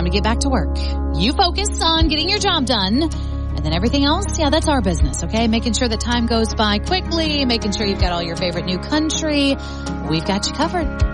to get back to work. You focus on getting your job done. And then everything else, that's our business, okay? Making sure that time goes by quickly, making sure you've got all your favorite new country. We've got you covered.